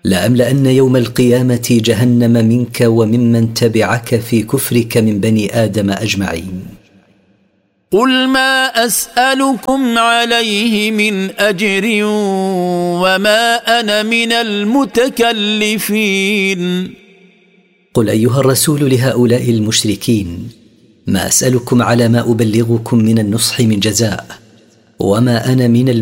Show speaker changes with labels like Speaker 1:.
Speaker 1: لأملأن يوم القيامة جهنم منك وممن تبعك في كفرك من بني آدم أجمعين.
Speaker 2: قل ما أسألكم عليه من أجر وما أنا من المتكلفين.
Speaker 1: قل أيها الرسول لهؤلاء المشركين: ما أسألكم على ما أبلغكم من النصح من جزاء، وما أنا من